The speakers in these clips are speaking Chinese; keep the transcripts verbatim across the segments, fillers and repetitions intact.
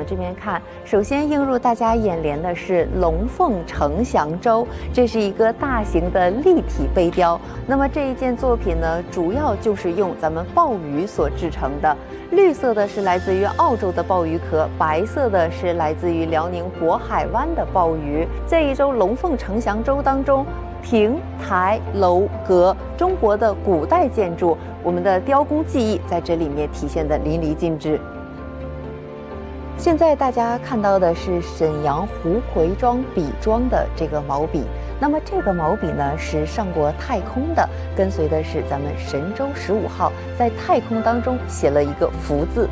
这边看，首先映入大家眼帘的是龙凤呈祥舟，这是一个大型的立体碑雕。那么这一件作品呢，主要就是用咱们鲍鱼所制成的。绿色的是来自于澳洲的鲍鱼壳，白色的是来自于辽宁渤海湾的鲍鱼。这一周龙凤呈祥舟当中，亭台楼阁，中国的古代建筑，我们的雕工技艺在这里面体现得淋漓尽致。现在大家看到的是沈阳胡奎庄笔庄的这个毛笔，那么这个毛笔呢是上过太空的，跟随的是咱们神舟十五号在太空当中写了一个福字。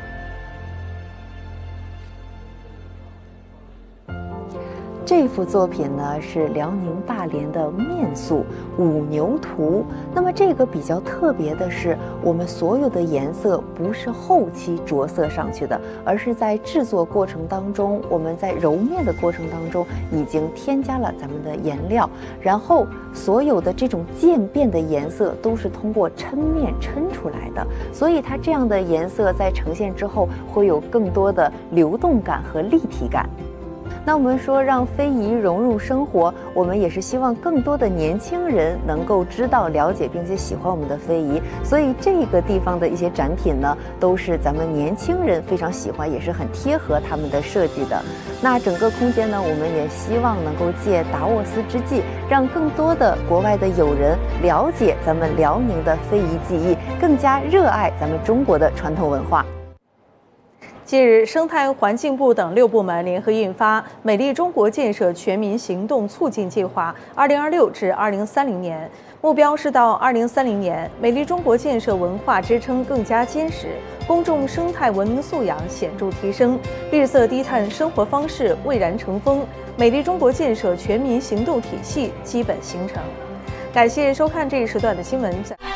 这幅作品呢是辽宁大连的面塑五牛图。那么这个比较特别的是，我们所有的颜色不是后期着色上去的，而是在制作过程当中，我们在揉面的过程当中已经添加了咱们的颜料，然后所有的这种渐变的颜色都是通过抻面抻出来的，所以它这样的颜色在呈现之后会有更多的流动感和立体感。那我们说让非遗融入生活，我们也是希望更多的年轻人能够知道、了解并且喜欢我们的非遗，所以这个地方的一些展品呢，都是咱们年轻人非常喜欢，也是很贴合他们的设计的。那整个空间呢，我们也希望能够借达沃斯之际，让更多的国外的友人了解咱们辽宁的非遗技艺，更加热爱咱们中国的传统文化。 近日，生态环境部等六部门联合印发《美丽中国建设全民行动促进计划（二零二六至二零三零年）》，目标是到二零三零年，美丽中国建设文化支撑更加坚实，公众生态文明素养显著提升，绿色低碳生活方式蔚然成风，美丽中国建设全民行动体系基本形成。感谢收看这一时段的新闻。